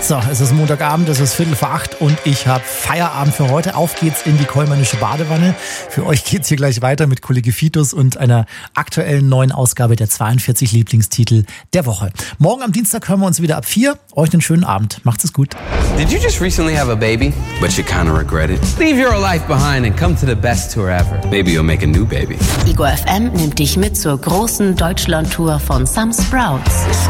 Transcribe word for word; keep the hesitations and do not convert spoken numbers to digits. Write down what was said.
So, es ist Montagabend, es ist Viertel vor acht und ich habe Feierabend für heute. Auf geht's in die Kollmannische Badewanne. Für euch geht's hier gleich weiter mit Kollege Fitus und einer aktuellen neuen Ausgabe der zweiundvierzig Lieblingstitel der Woche. Morgen am Dienstag hören wir uns wieder ab vier. Euch einen schönen Abend. Macht's es gut. Did you just recently have a baby, but you kind of regret it? Leave your life behind and come to the best tour ever. Maybe you'll make a new baby. Ego F M nimmt dich mit zur großen Deutschland-Tour von Some Sprouts.